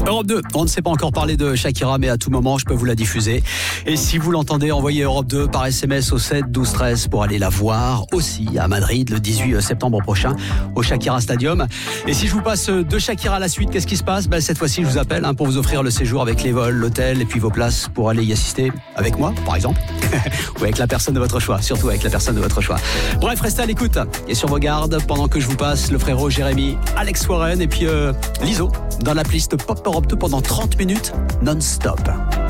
Europe 2, on ne sait pas encore parler de Shakira, mais à tout moment, je peux vous la diffuser. Et si vous l'entendez, envoyez Europe 2 par SMS au 7 12 13 pour aller la voir aussi à Madrid le 18 septembre prochain au Shakira Stadium. Et si je vous passe de Shakira à la suite, qu'est-ce qui se passe ? Cette fois-ci, je vous appelle pour vous offrir le séjour avec les vols, l'hôtel et puis vos places pour aller y assister avec moi, par exemple, ou avec la personne de votre choix, surtout avec la personne de votre choix. Bref, restez à l'écoute et sur vos gardes pendant que je vous passe le frérot Jérémy, Alex Warren et puis Liso dans la playlist Pop Europe 2 pendant 30 minutes non-stop.